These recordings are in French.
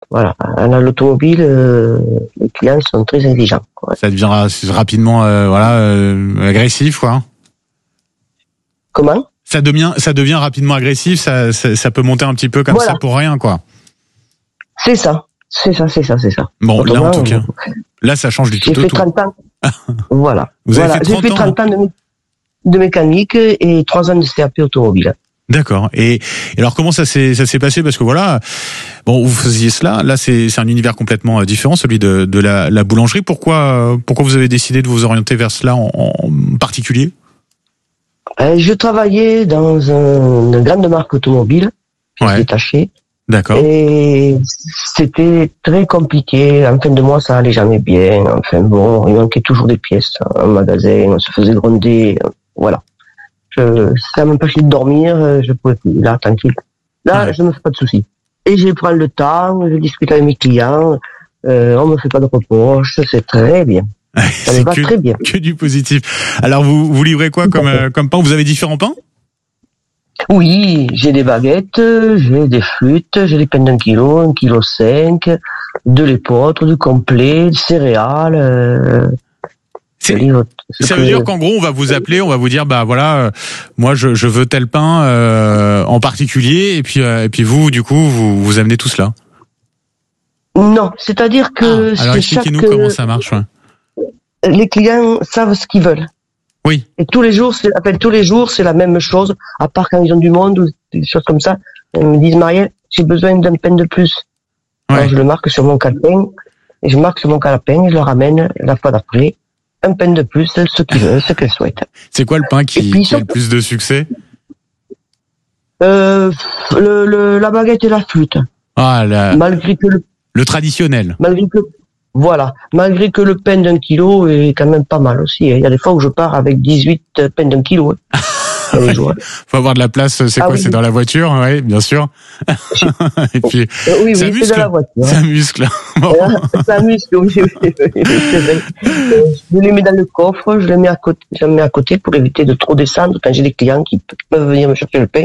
Voilà. Dans l'automobile, les clients sont très exigeants, quoi. Ça devient rapidement, agressif, quoi. Comment? Ça devient rapidement agressif. Ça peut monter un petit peu comme ça pour rien, quoi. C'est ça. Bon, autrement, là, en tout cas, là, ça change du tout au tout. J'ai fait 30 ans. Voilà. Vous avez fait 30 J'ai fait 30 ans de mécanique et 3 ans de CAP automobile. D'accord. Et alors, comment ça s'est passé? Parce que vous faisiez cela. Là, c'est un univers complètement différent, celui de la boulangerie. Pourquoi vous avez décidé de vous orienter vers cela en particulier? Je travaillais dans une grande marque automobile. J'étais détaché. D'accord. Et c'était très compliqué. En fin de mois, ça allait jamais bien. Enfin bon, il manquait toujours des pièces en magasin. On se faisait gronder. Voilà. Ça m'empêchait de dormir. Je pouvais plus. Là, tranquille. Là, je me fais pas de soucis. Et je prends le temps. Je discute avec mes clients. On me fait pas de reproches. C'est très bien. Ça me va très bien. Que du positif. Alors, vous livrez quoi comme pain? Vous avez différents pains? Oui, j'ai des baguettes, j'ai des flûtes, j'ai des pains d'1 kilo, 1,5 kg, de l'épeautre, du complet, de céréales. Ça veut dire qu'en gros, on va vous appeler, on va vous dire, moi je veux tel pain en particulier, et puis vous, du coup, vous amenez tout cela. Non, c'est-à-dire que alors expliquez-nous comment ça marche. Ouais. Les clients savent ce qu'ils veulent. Oui. Et tous les jours, c'est la même chose, à part quand ils ont du monde ou des choses comme ça. Ils me disent, Marielle, j'ai besoin d'un pain de plus. Ouais. Alors, je le marque sur mon calepin, et je leur ramène la fois d'après un pain de plus, ce qu'ils veulent, ce qu'ils souhaitent. C'est quoi le pain qui a le plus de succès? La baguette et la flûte. Malgré que le traditionnel. Malgré que le pain d'1 kilo est quand même pas mal aussi. Il y a des fois où je pars avec 18 pains d'1 kilo. Faut avoir de la place, c'est quoi? C'est dans la voiture, oui, bien sûr. Et puis, oui, c'est dans la voiture. Ça muscle. Bon. Ça muscle, oui, c'est vrai. Je les mets dans le coffre, je les mets à côté pour éviter de trop descendre quand j'ai des clients qui peuvent venir me chercher le pain.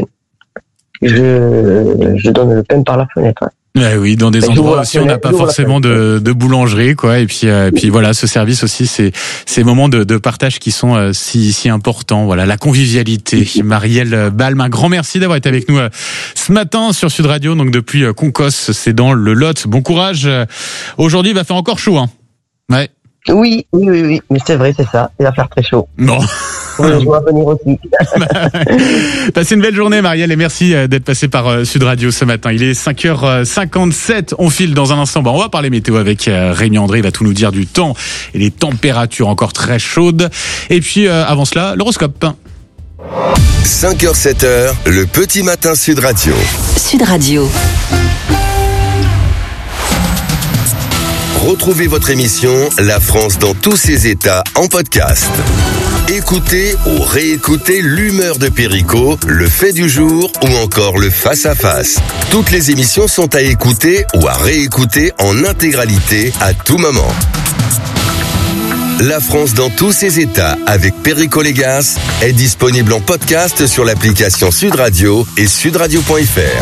Je donne le pain par la fenêtre. Hein. Oui, dans des endroits aussi, on n'a pas forcément de boulangerie, quoi. Et puis voilà, ce service aussi, ces moments de partage qui sont si importants. Voilà, la convivialité. Marielle Balme, un grand merci d'avoir été avec nous ce matin sur Sud Radio. Donc depuis Concosse, c'est dans le Lot. Bon courage. Aujourd'hui, il va faire encore chaud, hein. Ouais. Oui, mais c'est vrai, c'est ça. Il va faire très chaud. Bon. Oui, je vais venir aussi. Passez une belle journée, Marielle, et merci d'être passé par Sud Radio ce matin. Il est 5h57. On file dans un instant. On va parler météo avec Rémi André. Il va tout nous dire du temps et les températures encore très chaudes. Et puis, avant cela, l'horoscope. 5h, 7h, le petit matin Sud Radio. Sud Radio. Retrouvez votre émission La France dans tous ses états en podcast. Écoutez ou réécoutez l'humeur de Perico, le fait du jour ou encore le face-à-face. Toutes les émissions sont à écouter ou à réécouter en intégralité à tout moment. La France dans tous ses états avec Perico Légas est disponible en podcast sur l'application Sud Radio et sudradio.fr.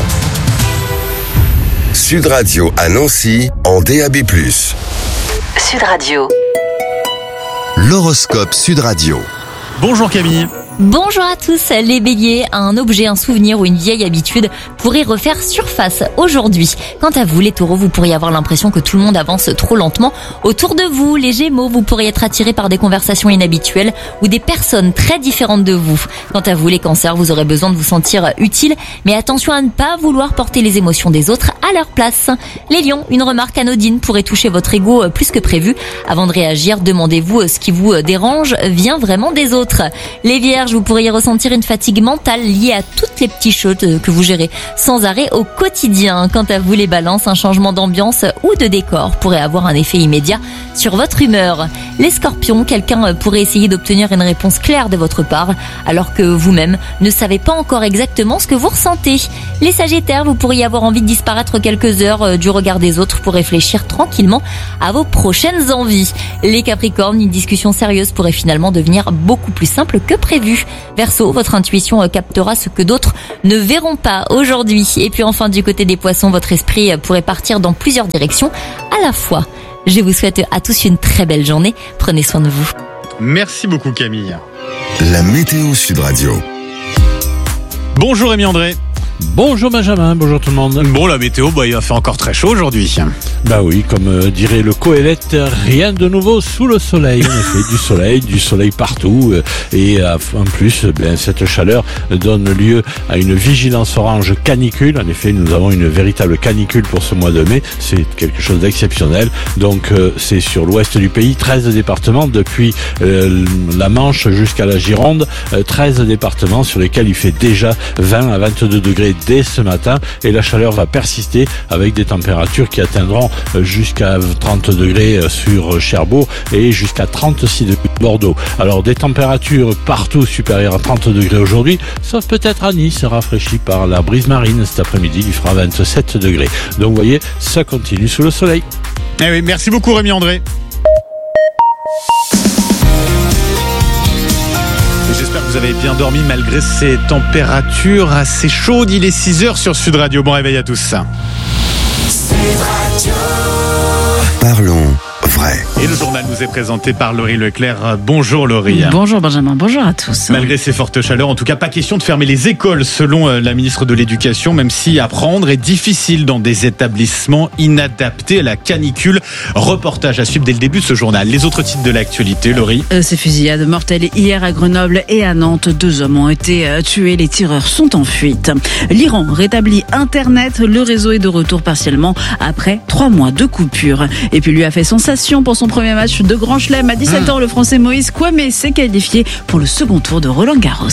Sud Radio à Nancy en DAB+. Sud Radio. L'horoscope Sud Radio. Bonjour Camille. Bonjour à tous, les béliers, un objet, un souvenir ou une vieille habitude pourrait refaire surface aujourd'hui. Quant à vous, les taureaux, vous pourriez avoir l'impression que tout le monde avance trop lentement autour de vous. Les gémeaux, vous pourriez être attirés par des conversations inhabituelles ou des personnes très différentes de vous. Quant à vous, les cancers, vous aurez besoin de vous sentir utile, mais attention à ne pas vouloir porter les émotions des autres à leur place. Les lions, une remarque anodine pourrait toucher votre ego plus que prévu. Avant de réagir, demandez-vous ce qui vous dérange vient vraiment des autres. Les vierges, vous pourriez ressentir une fatigue mentale liée à toutes les petites choses que vous gérez sans arrêt au quotidien. Quant à vous, les balances, un changement d'ambiance ou de décor pourrait avoir un effet immédiat sur votre humeur. Les Scorpions, quelqu'un pourrait essayer d'obtenir une réponse claire de votre part, alors que vous-même ne savez pas encore exactement ce que vous ressentez. Les Sagittaires, vous pourriez avoir envie de disparaître quelques heures du regard des autres pour réfléchir tranquillement à vos prochaines envies. Les Capricornes, une discussion sérieuse pourrait finalement devenir beaucoup plus simple que prévu. Verseau, votre intuition captera ce que d'autres ne verront pas aujourd'hui. Et puis enfin, du côté des Poissons, votre esprit pourrait partir dans plusieurs directions à la fois. Je vous souhaite à tous une très belle journée. Prenez soin de vous. Merci beaucoup Camille. La météo Sud Radio. Bonjour Rémi André. Bonjour Benjamin, bonjour tout le monde. Bon, la météo, il va faire encore très chaud aujourd'hui. Bah oui, comme dirait le Coëlette, rien de nouveau sous le soleil. En effet, du soleil partout. Et en plus, cette chaleur donne lieu à une vigilance orange canicule. En effet, nous avons une véritable canicule pour ce mois de mai. C'est quelque chose d'exceptionnel. Donc, c'est sur l'ouest du pays, 13 départements, depuis la Manche jusqu'à la Gironde. 13 départements sur lesquels il fait déjà 20 à 22 degrés dès ce matin, et la chaleur va persister avec des températures qui atteindront jusqu'à 30 degrés sur Cherbourg et jusqu'à 36 degrés à Bordeaux. Alors des températures partout supérieures à 30 degrés aujourd'hui, sauf peut-être à Nice, rafraîchi par la brise marine. Cet après-midi, il fera 27 degrés. Donc vous voyez, ça continue sous le soleil. Eh oui, merci beaucoup Rémi André. J'espère que vous avez bien dormi malgré ces températures assez chaudes. Il est 6h sur Sud Radio. Bon réveil à tous. Sud Radio. Parlons vrai. Et le journal nous est présenté par Laurie Leclerc. Bonjour Laurie. Bonjour Benjamin, bonjour à tous. Malgré ces fortes chaleurs, en tout cas pas question de fermer les écoles selon la ministre de l'Éducation, même si apprendre est difficile dans des établissements inadaptés à la canicule. Reportage à suivre dès le début de ce journal. Les autres titres de l'actualité, Laurie. Ces fusillades mortelles hier à Grenoble et à Nantes. 2 hommes ont été tués, les tireurs sont en fuite. L'Iran rétablit Internet, le réseau est de retour partiellement après 3 mois de coupure. Et puis lui a fait sensation pour son premier match de Grand Chelem. À 17 ans, le Français Moïse Kouamé s'est qualifié pour le second tour de Roland-Garros.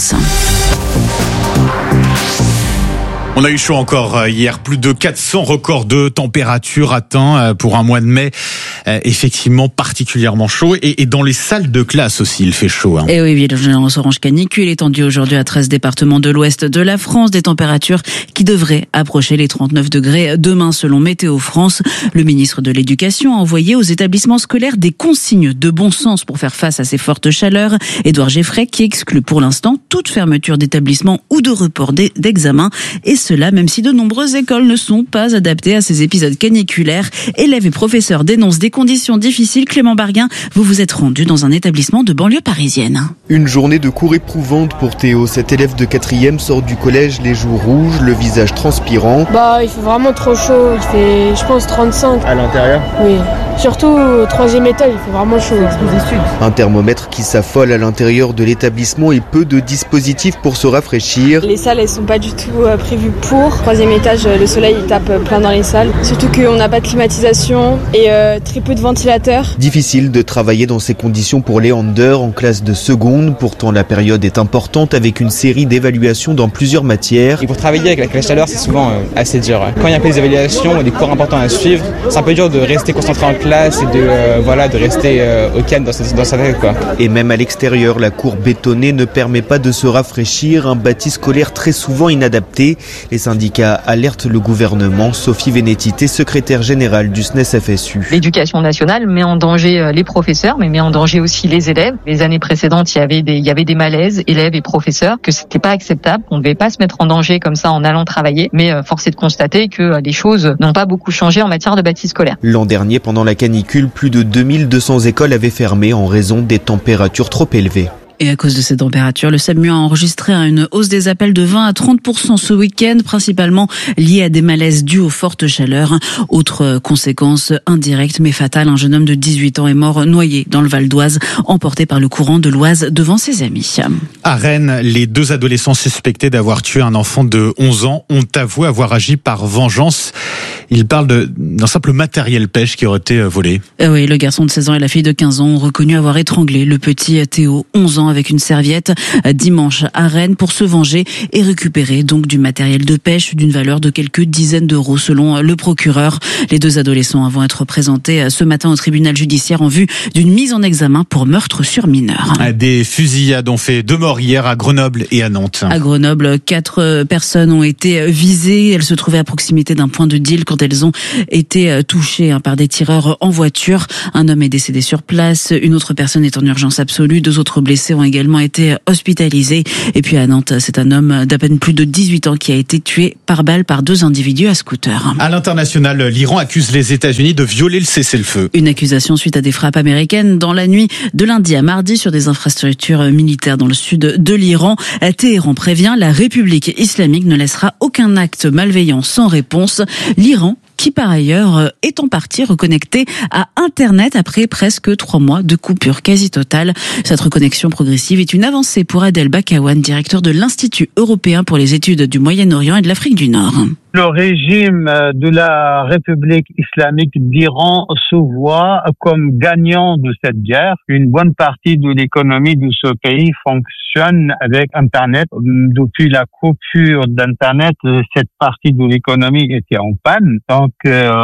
On a eu chaud encore hier, plus de 400 records de température atteints pour un mois de mai. Effectivement particulièrement chaud, et dans les salles de classe aussi il fait chaud. Et oui, le orange canicule étendu aujourd'hui à 13 départements de l'ouest de la France, des températures qui devraient approcher les 39 degrés demain selon Météo France. Le ministre de l'Éducation a envoyé aux établissements scolaires des consignes de bon sens pour faire face à ces fortes chaleurs. Édouard Geffray qui exclut pour l'instant toute fermeture d'établissement ou de report d'examen, et cela même si de nombreuses écoles ne sont pas adaptées à ces épisodes caniculaires. Élèves et professeurs dénoncent des conditions difficiles. Clément Barguin, vous vous êtes rendu dans un établissement de banlieue parisienne. Une journée de cours éprouvante pour Théo. Cet élève de 4e sort du collège les joues rouges, le visage transpirant. Il fait vraiment trop chaud. Il fait, je pense, 35. À l'intérieur ? Oui. Surtout au 3e étage, il fait vraiment chaud. Un thermomètre qui s'affole à l'intérieur de l'établissement et peu de dispositifs pour se rafraîchir. Les salles, elles sont pas du tout prévues pour. 3e étage, le soleil il tape plein dans les salles. Surtout qu'on n'a pas de climatisation et très peu de ventilateurs. Difficile de travailler dans ces conditions pour Léander en classe de seconde. Pourtant, la période est importante avec une série d'évaluations dans plusieurs matières. Et pour travailler avec la chaleur, c'est souvent assez dur. Quand il y a des évaluations et des cours importants à suivre, c'est un peu dur de rester concentré en classe et de rester au calme dans sa tête, quoi. Et même à l'extérieur, la cour bétonnée ne permet pas de se rafraîchir. Un bâti scolaire très souvent inadapté. Les syndicats alertent le gouvernement. Sophie Vénétité, secrétaire générale du SNES-FSU. L'éducation nationale met en danger les professeurs, mais met en danger aussi les élèves. Les années précédentes, il y avait des malaises, élèves et professeurs, que c'était pas acceptable. On ne devait pas se mettre en danger comme ça en allant travailler. Mais force est de constater que les choses n'ont pas beaucoup changé en matière de bâti scolaire. L'an dernier, pendant la canicule, plus de 2200 écoles avaient fermé en raison des températures trop élevées. Et à cause de ces températures, le SAMU a enregistré une hausse des appels de 20 à 30% ce week-end, principalement liés à des malaises dus aux fortes chaleurs. Autre conséquence indirecte mais fatale, un jeune homme de 18 ans est mort noyé dans le Val d'Oise, emporté par le courant de l'Oise devant ses amis. À Rennes, les 2 adolescents suspectés d'avoir tué un enfant de 11 ans ont avoué avoir agi par vengeance. Ils parlent d'un simple matériel pêche qui aurait été volé. Oui, le garçon de 16 ans et la fille de 15 ans ont reconnu avoir étranglé le petit Théo, 11 ans, avec une serviette dimanche à Rennes pour se venger et récupérer donc du matériel de pêche d'une valeur de quelques dizaines d'euros selon le procureur. Les 2 adolescents vont être présentés ce matin au tribunal judiciaire en vue d'une mise en examen pour meurtre sur mineur. Des fusillades ont fait 2 morts hier à Grenoble et à Nantes. À Grenoble, 4 personnes ont été visées. Elles se trouvaient à proximité d'un point de deal quand elles ont été touchées par des tireurs en voiture. Un homme est décédé sur place. Une autre personne est en urgence absolue. 2 autres blessés ont également été hospitalisés. Et puis à Nantes, c'est un homme d'à peine plus de 18 ans qui a été tué par balle par 2 individus à scooter. À l'international, l'Iran accuse les États-Unis de violer le cessez-le-feu. Une accusation suite à des frappes américaines dans la nuit de lundi à mardi sur des infrastructures militaires dans le sud de l'Iran. Téhéran prévient, la République islamique ne laissera aucun acte malveillant sans réponse. L'Iran, qui par ailleurs est en partie reconnecté à Internet après presque 3 mois de coupure quasi totale. Cette reconnexion progressive est une avancée pour Adel Bakawan, directeur de l'Institut européen pour les études du Moyen-Orient et de l'Afrique du Nord. Le régime de la République islamique d'Iran se voit comme gagnant de cette guerre. Une bonne partie de l'économie de ce pays fonctionne avec Internet. Depuis la coupure d'Internet, cette partie de l'économie était en panne. Donc,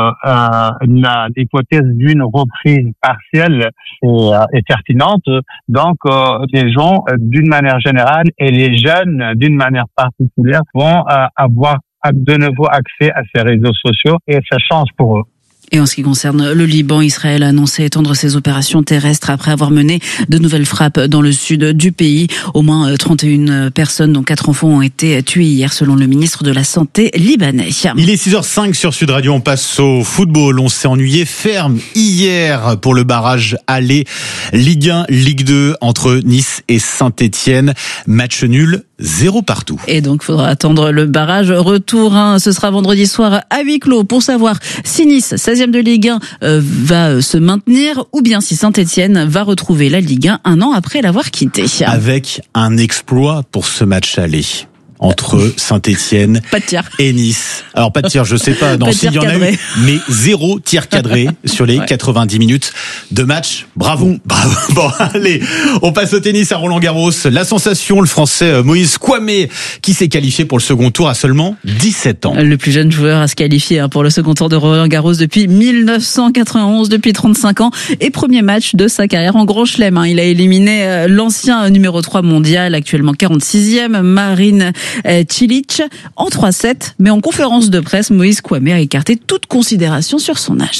l'hypothèse d'une reprise partielle est pertinente. Donc, les gens, d'une manière générale, et les jeunes, d'une manière particulière, vont avoir de nouveau accès à ces réseaux sociaux et ça change pour eux. Et en ce qui concerne le Liban, Israël a annoncé étendre ses opérations terrestres après avoir mené de nouvelles frappes dans le sud du pays. Au moins 31 personnes, dont 4 enfants, ont été tués hier, selon le ministre de la Santé libanais. Il est 6h05 sur Sud Radio. On passe au football. On s'est ennuyé ferme hier pour le barrage aller Ligue 1, Ligue 2 entre Nice et Saint-Etienne. Match nul, 0 partout. Et donc, faudra attendre le barrage retour. Ce sera vendredi soir à huis clos pour savoir si Nice, 16e de Ligue 1, va se maintenir ou bien si Saint-Etienne va retrouver la Ligue 1 un an après l'avoir quittée. Avec un exploit pour ce match aller entre Saint-Etienne et Nice. Alors pas de tir, je sais pas, non, s'il y en a eu, mais 0 tir cadré sur les 90 minutes de match. Bravo. Bon, allez, on passe au tennis à Roland-Garros. La sensation, le Français Moïse Kouamé, qui s'est qualifié pour le second tour à seulement 17 ans. Le plus jeune joueur à se qualifier pour le second tour de Roland-Garros depuis 1991, depuis 35 ans, et premier match de sa carrière en Grand Chelem. Il a éliminé l'ancien numéro 3 mondial, actuellement 46e, Marin Cilic, en 3-7, mais en conférence de presse, Moïse Kouamé a écarté toute considération sur son âge.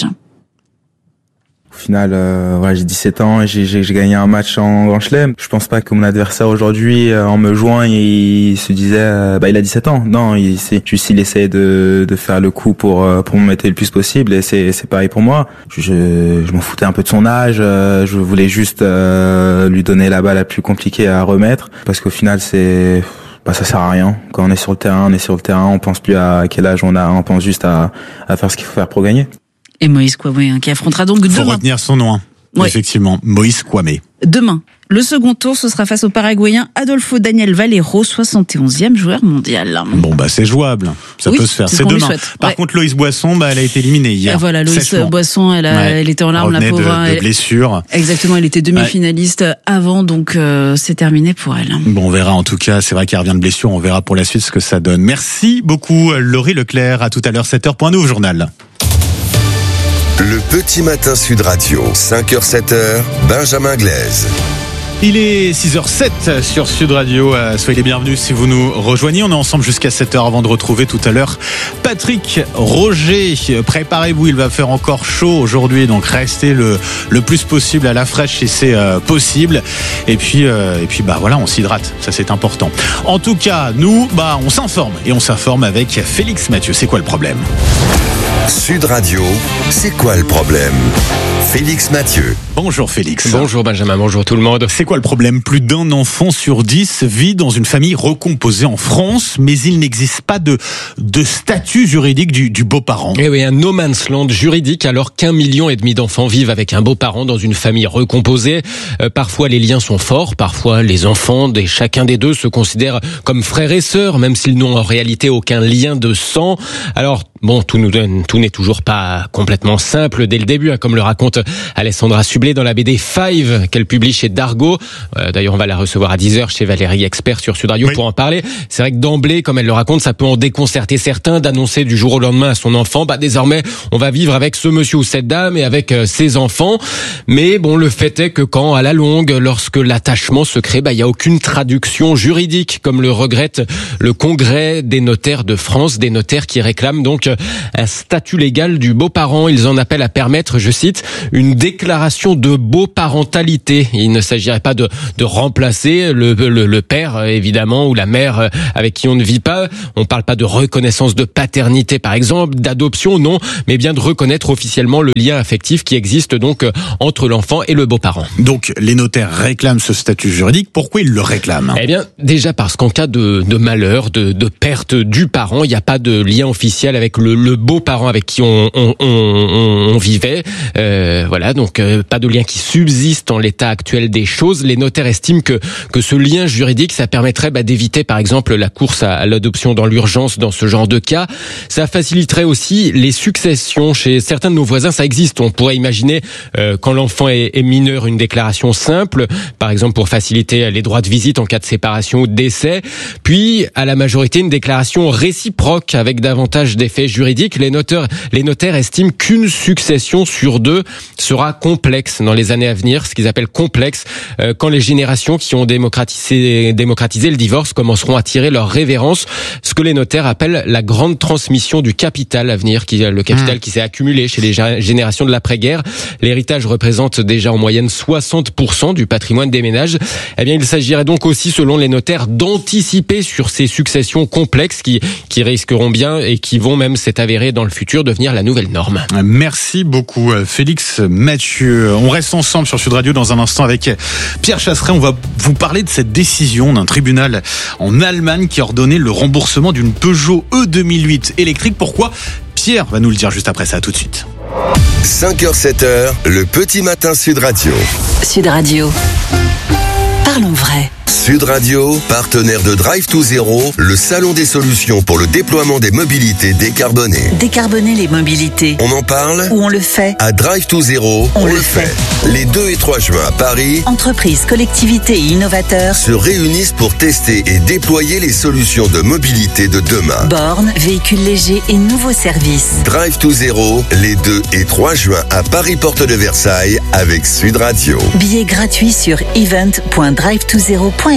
Au final, j'ai 17 ans et j'ai gagné un match en Grand Chelem. Je pense pas que mon adversaire aujourd'hui, en me jouant, il se disait, il a 17 ans. Non, il essaie de faire le coup pour m'aider le plus possible, et c'est pareil pour moi. Je m'en foutais un peu de son âge. Je voulais juste lui donner la balle la plus compliquée à remettre, parce qu'au final, ça sert à rien. Quand on est sur le terrain, on pense plus à quel âge on a, on pense juste à faire ce qu'il faut faire pour gagner. Et Moïse Kouamé, qui affrontera donc demain. Faut retenir son nom, effectivement, Moïse Kouamé. Demain, le second tour, ce sera face au Paraguayen Adolfo Daniel Valero, 71e joueur mondial. Bon, c'est jouable. Ça peut se faire. C'est demain. Par contre, Loïs Boisson, elle a été éliminée hier. Et voilà, Loïs Boisson, elle était en larmes, la pauvre. De blessure. Exactement, elle était demi-finaliste avant, donc c'est terminé pour elle. Bon, on verra en tout cas. C'est vrai qu'elle revient de blessure. On verra pour la suite ce que ça donne. Merci beaucoup, Laurie Leclerc. À tout à l'heure, 7h. Point nouveau journal. Le petit matin Sud Radio, 5h, 7h, Benjamin Glaise. Il est 6h07 sur Sud Radio. Soyez les bienvenus si vous nous rejoignez. On est ensemble jusqu'à 7h avant de retrouver tout à l'heure Patrick Roger. Préparez-vous, il va faire encore chaud aujourd'hui, donc restez le plus possible à la fraîche si c'est possible. Et puis voilà, on s'hydrate, ça c'est important. En tout cas, nous, on s'informe, et on s'informe avec Félix Mathieu. C'est quoi le problème ? Sud Radio, c'est quoi le problème ? Félix Mathieu. Bonjour Félix. Bonjour Benjamin, bonjour tout le monde. C'est quoi le problème ? Plus d'1 enfant sur 10 vit dans une famille recomposée en France, mais il n'existe pas de statut juridique du beau-parent. Eh oui, un no man's land juridique, alors qu'1,5 million d'enfants vivent avec un beau-parent dans une famille recomposée. Parfois les liens sont forts, parfois les enfants chacun des deux se considèrent comme frères et sœurs, même s'ils n'ont en réalité aucun lien de sang. Alors tout tout n'est toujours pas complètement simple dès le début, comme le raconte Alessandra Sublet dans la BD Five qu'elle publie chez Dargaud. D'ailleurs, on va la recevoir à 10h chez Valérie Expert sur Sud Radio pour en parler. C'est vrai que d'emblée, comme elle le raconte, ça peut en déconcerter certains d'annoncer du jour au lendemain à son enfant, désormais, on va vivre avec ce monsieur ou cette dame et avec ses enfants. Mais bon, le fait est que quand, à la longue, lorsque l'attachement se crée, il n'y a aucune traduction juridique, comme le regrette le Congrès des notaires de France, des notaires qui réclament donc un statut légal du beau-parent. Ils en appellent à permettre, je cite, une déclaration de beau-parentalité. Il ne s'agirait pas de remplacer le père, évidemment, ou la mère avec qui on ne vit pas. On ne parle pas de reconnaissance de paternité, par exemple, d'adoption, non, mais bien de reconnaître officiellement le lien affectif qui existe donc entre l'enfant et le beau-parent. Donc, les notaires réclament ce statut juridique. Pourquoi ils le réclament? Eh bien, déjà parce qu'en cas de malheur, de perte du parent, il n'y a pas de lien officiel avec le beau-parent avec qui on vivait. Voilà, donc pas de lien qui subsiste en l'état actuel des choses. Les notaires estiment que ce lien juridique, ça permettrait d'éviter, par exemple, la course à l'adoption dans l'urgence dans ce genre de cas. Ça faciliterait aussi les successions. Chez certains de nos voisins, ça existe. On pourrait imaginer, quand l'enfant est mineur, une déclaration simple, par exemple pour faciliter les droits de visite en cas de séparation ou de décès. Puis, à la majorité, une déclaration réciproque avec davantage d'effets juridiques. Les notaires estiment qu'une succession sur deux sera complexe dans les années à venir, ce qu'ils appellent complexe, quand les générations qui ont démocratisé le divorce commenceront à tirer leur révérence, ce que les notaires appellent la grande transmission du capital à venir, le capital qui s'est accumulé chez les générations de l'après-guerre. L'héritage représente déjà en moyenne 60% du patrimoine des ménages. Eh bien, il s'agirait donc aussi, selon les notaires, d'anticiper sur ces successions complexes qui risqueront bien et qui vont même s'avérer dans le futur devenir la nouvelle norme. Merci beaucoup, Félix Mathieu. On reste ensemble sur Sud Radio dans un instant avec Pierre Chasseret. On va vous parler de cette décision d'un tribunal en Allemagne qui a ordonné le remboursement d'une Peugeot E2008 électrique. Pourquoi? Pierre va nous le dire juste après ça. À tout de suite. 5h, 7h, le petit matin Sud Radio. Sud Radio. Parlons vrai. Sud Radio, partenaire de Drive to Zero, le salon des solutions pour le déploiement des mobilités décarbonées. Décarboner les mobilités. On en parle? Ou on le fait? À Drive to Zero, on le fait. Les 2 et 3 juin à Paris, entreprises, collectivités et innovateurs se réunissent pour tester et déployer les solutions de mobilité de demain. Bornes, véhicules légers et nouveaux services. Drive to Zero, les 2 et 3 juin à Paris Porte de Versailles avec Sud Radio. Billets gratuits sur event.drivetozero.fr.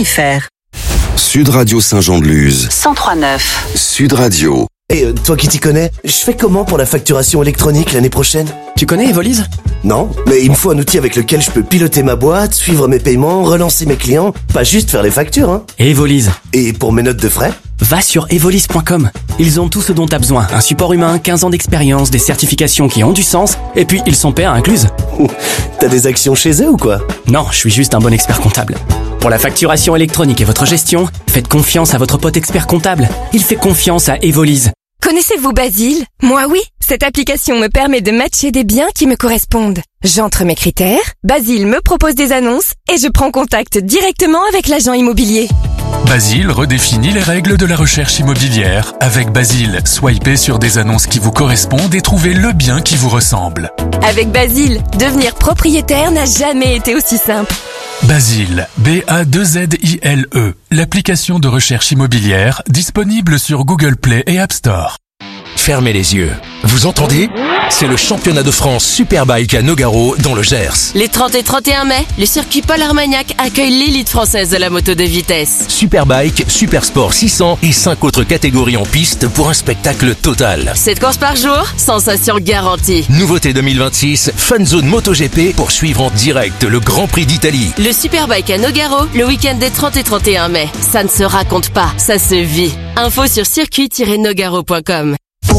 Sud Radio Saint-Jean-de-Luz 103.9. Sud Radio. Et toi qui t'y connais, je fais comment pour la facturation électronique l'année prochaine? Tu connais Evolise? Non, mais il me faut un outil avec lequel je peux piloter ma boîte, suivre mes paiements, relancer mes clients, pas juste faire les factures, hein. Evolise. Et pour mes notes de frais? Va sur evolise.com. Ils ont tout ce dont t'as besoin. Un support humain, 15 ans d'expérience, des certifications qui ont du sens, et puis ils sont PA incluses. T'as des actions chez eux ou quoi? Non, je suis juste un bon expert comptable. Pour la facturation électronique et votre gestion, faites confiance à votre pote expert comptable. Il fait confiance à Evolise. Connaissez-vous Basile? Moi oui, cette application me permet de matcher des biens qui me correspondent. J'entre mes critères, Basile me propose des annonces et je prends contact directement avec l'agent immobilier. Basile redéfinit les règles de la recherche immobilière. Avec Basile, swipez sur des annonces qui vous correspondent et trouvez le bien qui vous ressemble. Avec Basile, devenir propriétaire n'a jamais été aussi simple. Basile, B-A-2-Z-I-L-E, l'application de recherche immobilière disponible sur Google Play et App Store. Fermez les yeux. Vous entendez? C'est le championnat de France Superbike à Nogaro dans le Gers. Les 30 et 31 mai, le circuit Paul Armagnac accueille l'élite française de la moto de vitesse. Superbike, Supersport 600 et 5 autres catégories en piste pour un spectacle total. 7 courses par jour, sensation garantie. Nouveauté 2026, Fun Zone MotoGP pour suivre en direct le Grand Prix d'Italie. Le Superbike à Nogaro, le week-end des 30 et 31 mai. Ça ne se raconte pas, ça se vit. Info sur circuit-nogaro.com.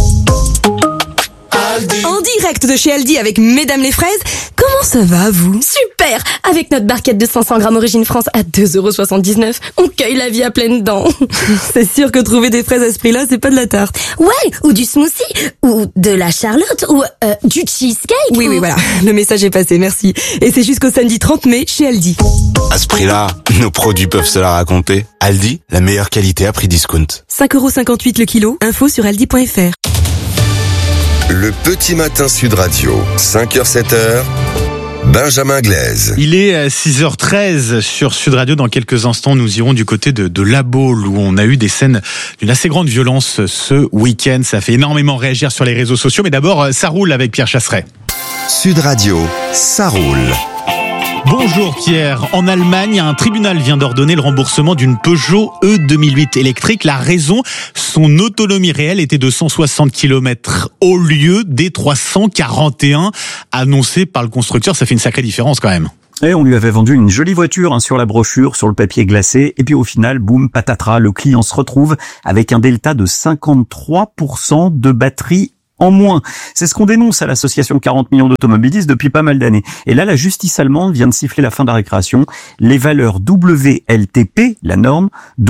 En direct de chez Aldi avec Mesdames les Fraises, comment ça va vous? Super! Avec notre barquette de 500 grammes Origine France à 2,79€, on cueille la vie à pleines dents. C'est sûr que trouver des fraises à ce prix-là, c'est pas de la tarte. Ouais, ou du smoothie, ou de la charlotte, ou du cheesecake. Oui, voilà, le message est passé, merci. Et c'est jusqu'au samedi 30 mai chez Aldi. À ce prix-là, nos produits peuvent se la raconter. Aldi, la meilleure qualité à prix discount. 5,58€ le kilo, info sur aldi.fr. Le petit matin Sud Radio, 5h-7h, Benjamin Glaise. Il est 6h13 sur Sud Radio. Dans quelques instants, nous irons du côté de La Baule, où on a eu des scènes d'une assez grande violence ce week-end. Ça fait énormément réagir sur les réseaux sociaux. Mais d'abord, ça roule avec Pierre Chasseret. Sud Radio, ça roule. Bonjour Pierre. En Allemagne, un tribunal vient d'ordonner le remboursement d'une Peugeot E 2008 électrique. La raison, son autonomie réelle était de 160 km au lieu des 341 annoncés par le constructeur. Ça fait une sacrée différence quand même. Et on lui avait vendu une jolie voiture sur la brochure, sur le papier glacé. Et puis au final, boum, patatras, le client se retrouve avec un delta de 53% de batterie en moins. C'est ce qu'on dénonce à l'association 40 millions d'automobilistes depuis pas mal d'années. Et là, la justice allemande vient de siffler la fin de la récréation. Les valeurs WLTP, la norme,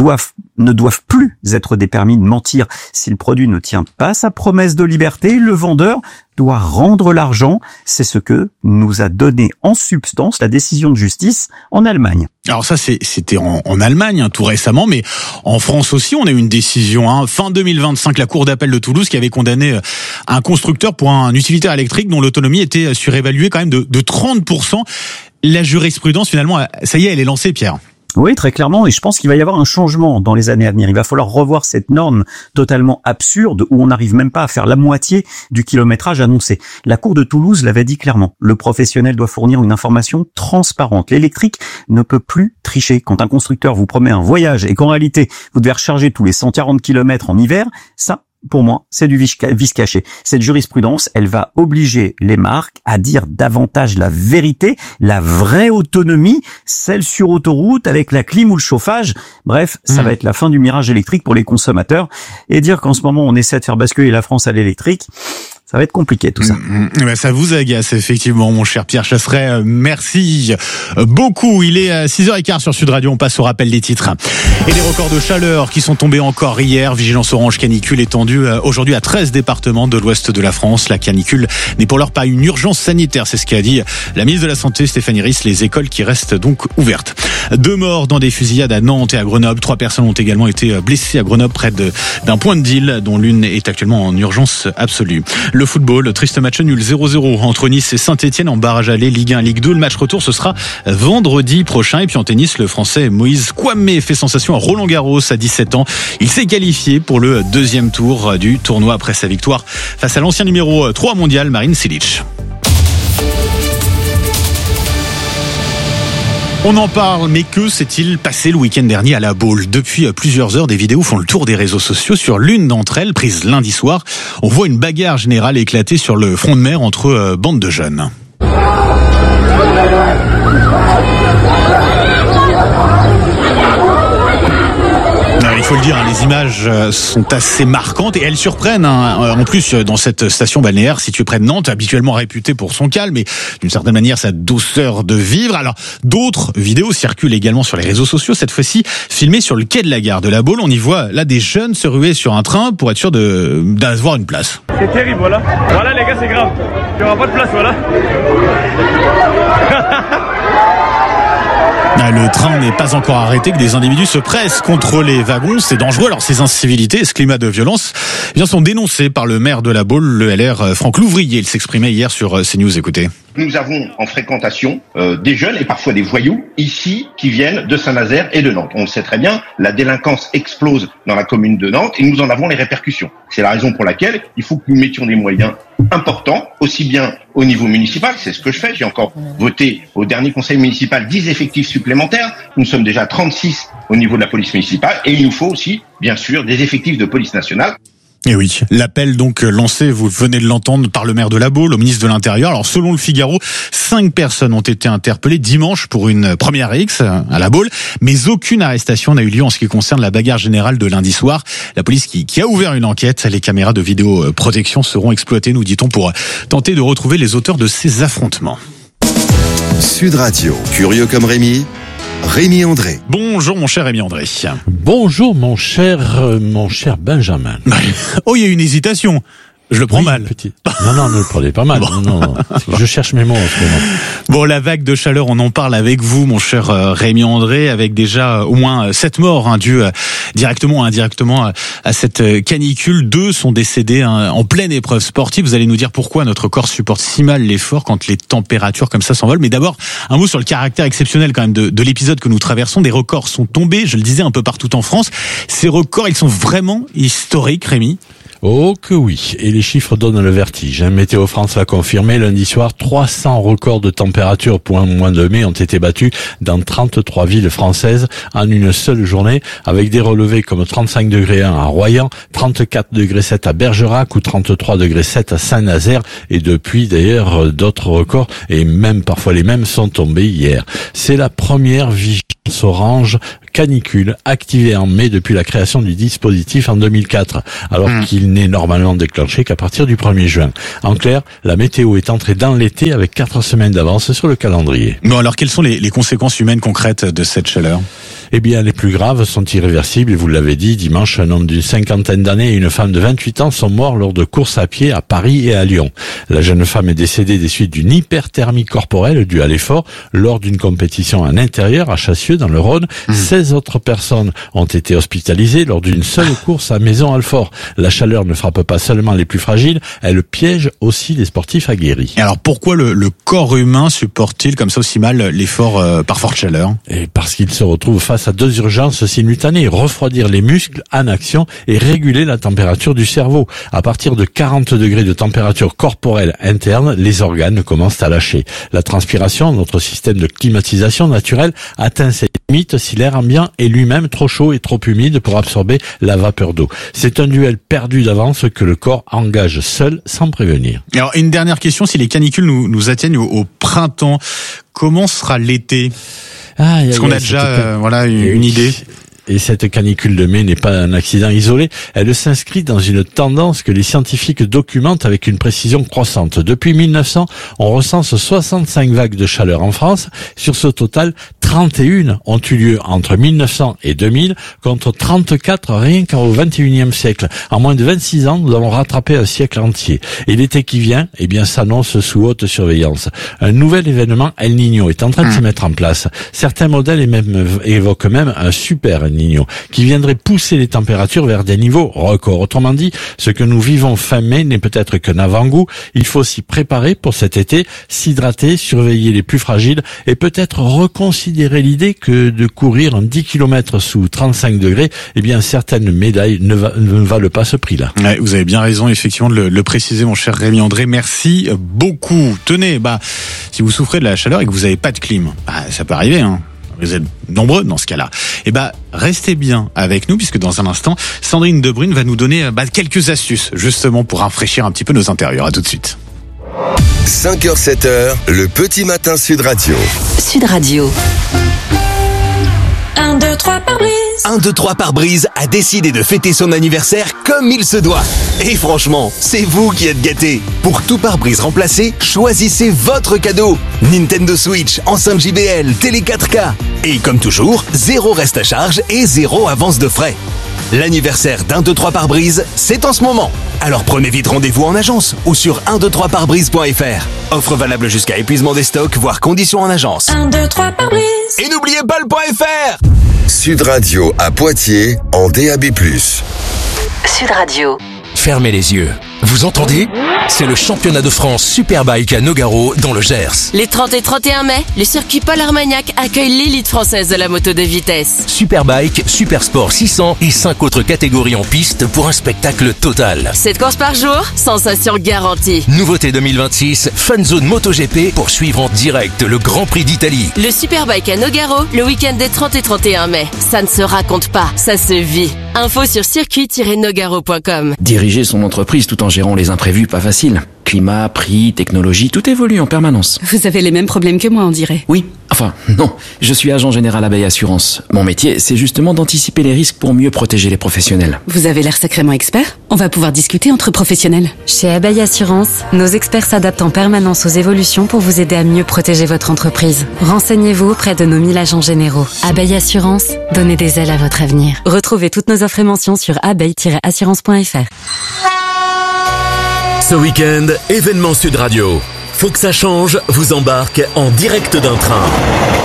ne doivent plus être des permis de mentir. Si le produit ne tient pas sa promesse de liberté, le vendeur doit rendre l'argent. C'est ce que nous a donné en substance la décision de justice en Allemagne. Alors ça, c'était en Allemagne tout récemment, mais en France aussi, on a eu une décision. Fin 2025, la Cour d'appel de Toulouse qui avait condamné un constructeur pour un utilitaire électrique dont l'autonomie était surévaluée quand même de 30%. La jurisprudence, finalement, ça y est, elle est lancée, Pierre. Oui, très clairement, et je pense qu'il va y avoir un changement dans les années à venir. Il va falloir revoir cette norme totalement absurde où on n'arrive même pas à faire la moitié du kilométrage annoncé. La Cour de Toulouse l'avait dit clairement. Le professionnel doit fournir une information transparente. L'électrique ne peut plus tricher. Quand un constructeur vous promet un voyage et qu'en réalité, vous devez recharger tous les 140 km en hiver, ça, pour moi, c'est du vice caché. Cette jurisprudence, elle va obliger les marques à dire davantage la vérité, la vraie autonomie, celle sur autoroute avec la clim ou le chauffage. Bref, ça va être la fin du mirage électrique pour les consommateurs. Et dire qu'en ce moment, on essaie de faire basculer la France à l'électrique, ça va être compliqué tout ça. Ça vous agace effectivement, mon cher Pierre Chasseret. Merci beaucoup. Il est 6h15 sur Sud Radio. On passe au rappel des titres. Et les records de chaleur qui sont tombés encore hier. Vigilance orange canicule étendue aujourd'hui à 13 départements de l'ouest de la France. La canicule n'est pour l'heure pas une urgence sanitaire. C'est ce qu'a dit la ministre de la Santé, Stéphanie Risse. Les écoles qui restent donc ouvertes. 2 morts dans des fusillades à Nantes et à Grenoble. 3 personnes ont également été blessées à Grenoble près d'un point de deal dont l'une est actuellement en urgence absolue. Le football, triste match nul 0-0 entre Nice et Saint-Etienne en barrage aller Ligue 1, Ligue 2. Le match retour, ce sera vendredi prochain. Et puis en tennis, le Français Moïse Kouamé fait sensation à Roland-Garros à 17 ans. Il s'est qualifié pour le 2e tour du tournoi après sa victoire face à l'ancien numéro 3 mondial, Marin Cilic. On en parle, mais que s'est-il passé le week-end dernier à La Baule? Depuis plusieurs heures, des vidéos font le tour des réseaux sociaux. Sur l'une d'entre elles, prise lundi soir, on voit une bagarre générale éclater sur le front de mer entre bandes de jeunes. Il faut le dire, les images sont assez marquantes et elles surprennent. En plus, dans cette station balnéaire située près de Nantes, habituellement réputée pour son calme et d'une certaine manière sa douceur de vivre. Alors, d'autres vidéos circulent également sur les réseaux sociaux, cette fois-ci filmées sur le quai de la gare de La Baule. On y voit là des jeunes se ruer sur un train pour être sûr d'avoir une place. C'est terrible, voilà. Voilà les gars, c'est grave. Il n'y aura pas de place, voilà. Le train n'est pas encore arrêté que des individus se pressent contre les wagons. C'est dangereux. Alors ces incivilités, ce climat de violence, sont dénoncés par le maire de La Baule, le LR Franck Louvrier. Il s'exprimait hier sur CNews. Écoutez. Nous avons en fréquentation des jeunes et parfois des voyous ici qui viennent de Saint-Nazaire et de Nantes. On le sait très bien, la délinquance explose dans la commune de Nantes et nous en avons les répercussions. C'est la raison pour laquelle il faut que nous mettions des moyens importants, aussi bien au niveau municipal, c'est ce que je fais. J'ai encore voté au dernier conseil municipal 10 effectifs supplémentaires. Nous sommes déjà 36 au niveau de la police municipale et il nous faut aussi, bien sûr, des effectifs de police nationale. Et oui, l'appel donc lancé, vous venez de l'entendre, par le maire de La Baule, au ministre de l'Intérieur. Alors selon le Figaro, 5 personnes ont été interpellées dimanche pour une première X à La Baule, mais aucune arrestation n'a eu lieu en ce qui concerne la bagarre générale de lundi soir. La police qui a ouvert une enquête, les caméras de vidéoprotection seront exploitées, nous dit-on, pour tenter de retrouver les auteurs de ces affrontements. Sud Radio, curieux comme Rémi André. Bonjour mon cher Rémi André. Bonjour mon cher Benjamin. Oh, il y a une hésitation. Je le prends mal. Petit. Non, ne le prenez pas mal. Bon. Non. Je cherche mes mots en ce moment. Bon, la vague de chaleur, on en parle avec vous, mon cher Rémi André, avec déjà au moins 7 morts dues directement ou indirectement à cette canicule. 2 sont décédés en pleine épreuve sportive. Vous allez nous dire pourquoi notre corps supporte si mal l'effort quand les températures comme ça s'envolent. Mais d'abord, un mot sur le caractère exceptionnel quand même de l'épisode que nous traversons. Des records sont tombés, je le disais, un peu partout en France. Ces records, ils sont vraiment historiques, Rémi? Oh que oui, et les chiffres donnent le vertige. Météo France l'a confirmé lundi soir, 300 records de température pour un mois de mai ont été battus dans 33 villes françaises en une seule journée, avec des relevés comme 35 degrés 1 à Royan, 34 degrés 7 à Bergerac ou 33 degrés 7 à Saint-Nazaire, et depuis d'ailleurs d'autres records, et même parfois les mêmes, sont tombés hier. C'est la première vigilance orange canicule activée en mai depuis la création du dispositif en 2004, alors qu'il n'est normalement déclenché qu'à partir du 1er juin. En clair, la météo est entrée dans l'été avec 4 semaines d'avance sur le calendrier. Bon, alors quelles sont les conséquences humaines concrètes de cette chaleur? Eh bien, les plus graves sont irréversibles, et vous l'avez dit, dimanche, un homme d'une 50aine d'années et une femme de 28 ans sont morts lors de courses à pied à Paris et à Lyon. La jeune femme est décédée des suites d'une hyperthermie corporelle due à l'effort lors d'une compétition en intérieur à Chassieux dans le Rhône. 16 autres personnes ont été hospitalisées lors d'une seule course à Maison-Alfort. La chaleur ne frappe pas seulement les plus fragiles, elle piège aussi les sportifs aguerris. Et alors pourquoi le corps humain supporte-t-il comme ça aussi mal l'effort par forte chaleur? Et parce qu'il se retrouve face à 2 urgences simultanées, refroidir les muscles en action et réguler la température du cerveau. À partir de 40 degrés de température corporelle interne, les organes commencent à lâcher. La transpiration, notre système de climatisation naturelle, atteint ses limites si l'air ambiant est lui-même trop chaud et trop humide pour absorber la vapeur d'eau. C'est un duel perdu d'avance que le corps engage seul sans prévenir. Alors une dernière question, si les canicules nous atteignent au printemps, comment sera l'été? Est-ce qu'on a déjà une idée? Et cette canicule de mai n'est pas un accident isolé, elle s'inscrit dans une tendance que les scientifiques documentent avec une précision croissante. Depuis 1900, on recense 65 vagues de chaleur en France. Sur ce total, 31 ont eu lieu entre 1900 et 2000, contre 34 rien qu'au XXIe siècle. En moins de 26 ans, nous avons rattrapé un siècle entier. Et l'été qui vient, s'annonce sous haute surveillance. Un nouvel événement El Niño est en train de se mettre en place. Certains modèles évoquent même un super El Niño, qui viendrait pousser les températures vers des niveaux records. Autrement dit, ce que nous vivons fin mai n'est peut-être qu'un avant-goût. Il faut s'y préparer pour cet été, s'hydrater, surveiller les plus fragiles et peut-être reconsidérer l'idée que de courir en 10 km sous 35 degrés, certaines médailles ne valent pas ce prix-là. Ouais, vous avez bien raison, effectivement, de le préciser, mon cher Rémi André. Merci beaucoup. Tenez, si vous souffrez de la chaleur et que vous n'avez pas de clim, ça peut arriver, hein. Vous êtes nombreux dans ce cas-là. Restez bien avec nous, puisque dans un instant, Sandrine Debrune va nous donner quelques astuces, justement, pour rafraîchir un petit peu nos intérieurs. À tout de suite. 5h, 7h, le petit matin Sud Radio. Sud Radio. 1, 2, 3 pare-brise. 1, 2, 3 pare-brise a décidé de fêter son anniversaire comme il se doit. Et franchement, c'est vous qui êtes gâtés. Pour tout pare-brise remplacé, choisissez votre cadeau. Nintendo Switch, enceinte JBL, télé 4K. Et comme toujours, 0 reste à charge et 0 avance de frais. L'anniversaire d'1, 2, 3 pare-brise, c'est en ce moment. Alors prenez vite rendez-vous en agence ou sur 123parbrise.fr. Offre valable jusqu'à épuisement des stocks, voire conditions en agence. 1, 2, 3 pare-brise. Et n'oubliez pas le .fr. Sud Radio à Poitiers en DAB+. Sud Radio. Fermez les yeux. Vous entendez? C'est le championnat de France Superbike à Nogaro dans le Gers. Les 30 et 31 mai, le circuit Paul Armagnac accueille l'élite française de la moto de vitesse. Superbike, Supersport 600 et 5 autres catégories en piste pour un spectacle total. 7 courses par jour, sensation garantie. Nouveauté 2026, Fun Zone MotoGP pour suivre en direct le Grand Prix d'Italie. Le Superbike à Nogaro, le week-end des 30 et 31 mai. Ça ne se raconte pas, ça se vit. Info sur circuit-nogaro.com. Diriger son entreprise tout en gérant les imprévus, pas facile. Climat, prix, technologie, tout évolue en permanence. Vous avez les mêmes problèmes que moi, on dirait. Oui, enfin, non. Je suis agent général Abeille Assurance. Mon métier, c'est justement d'anticiper les risques pour mieux protéger les professionnels. Vous avez l'air sacrément expert. On va pouvoir discuter entre professionnels. Chez Abeille Assurance, nos experts s'adaptent en permanence aux évolutions pour vous aider à mieux protéger votre entreprise. Renseignez-vous auprès de nos 1000 agents généraux. Abeille Assurance, donnez des ailes à votre avenir. Retrouvez toutes nos offres et mentions sur abeille-assurance.fr. Ce week-end, événement Sud Radio. Faut que ça change vous embarque en direct d'un train.